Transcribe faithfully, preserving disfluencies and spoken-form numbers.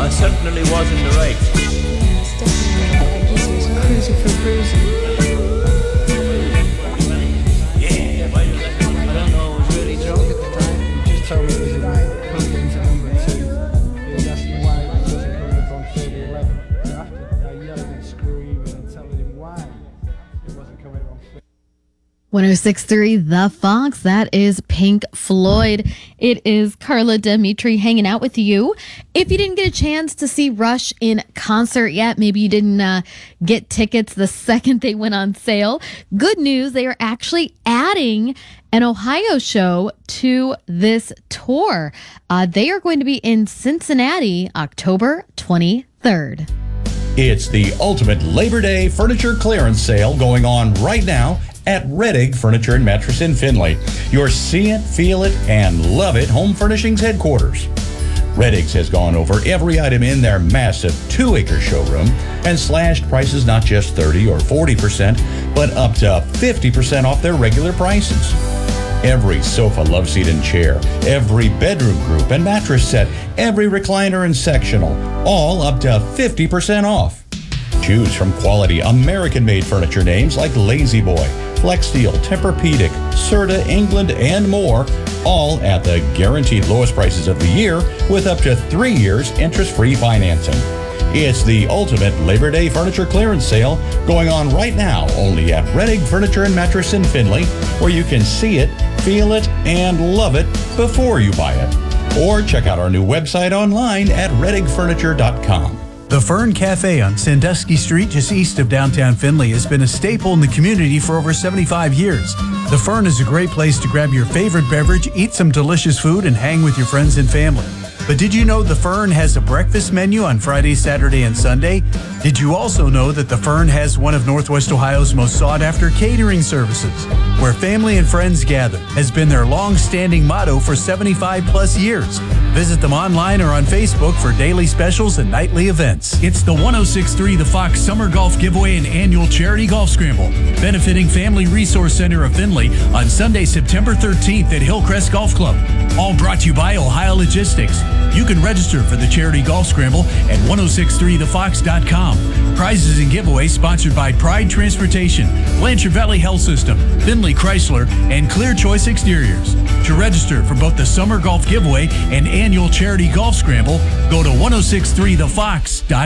I certainly was in the right. Yeah, it's definitely like he was cruising for bruising. Yeah, I don't know, I was really drunk at the time. He just told me it was in Hooligan to number two. He was asking why it wasn't coming up on thirty eleven. So after I yelled and screaming and telling him why it wasn't coming up on thirty. one oh six point three The Fox. That is Pink Floyd. It is Carla Dimitri hanging out with you. If you didn't get a chance to see Rush in concert yet, maybe you didn't uh, get tickets the second they went on sale. Good news, they are actually adding an Ohio show to this tour. Uh, they are going to be in Cincinnati October twenty-third. It's the ultimate Labor Day furniture clearance sale going on right now at Reddig Furniture and Mattress in Findlay, your see it, feel it, and love it home furnishings headquarters. Reddig's has gone over every item in their massive two-acre showroom and slashed prices not just thirty or forty percent, but up to fifty percent off their regular prices. Every sofa, love seat, and chair, every bedroom group and mattress set, every recliner and sectional, all up to fifty percent off. Choose from quality American-made furniture names like Lazy Boy, Flexsteel, Tempur-Pedic, Serta, England, and more, all at the guaranteed lowest prices of the year with up to three years interest-free financing. It's the ultimate Labor Day furniture clearance sale going on right now only at Reddig Furniture and Mattress in Findlay, where you can see it, feel it, and love it before you buy it. Or check out our new website online at reddig furniture dot com. The Fern Cafe on Sandusky Street, just east of downtown Findlay, has been a staple in the community for over seventy-five years. The Fern is a great place to grab your favorite beverage, eat some delicious food, and hang with your friends and family. But did you know the Fern has a breakfast menu on Friday, Saturday, and Sunday? Did you also know that the Fern has one of Northwest Ohio's most sought-after catering services, where family and friends gather, has been their long-standing motto for seventy-five plus years. Visit them online or on Facebook for daily specials and nightly events. It's the one oh six point three The Fox Summer Golf Giveaway and Annual Charity Golf Scramble, benefiting Family Resource Center of Findlay on Sunday, September thirteenth at Hillcrest Golf Club. All brought to you by Ohio Logistics. You can register for the Charity Golf Scramble at ten sixty-three the fox dot com. Prizes and giveaways sponsored by Pride Transportation, Blanchard Valley Health System, Findlay Chrysler, and Clear Choice Exteriors. To register for both the Summer Golf Giveaway and Annual Charity Golf Scramble, go to ten sixty-three the fox dot com.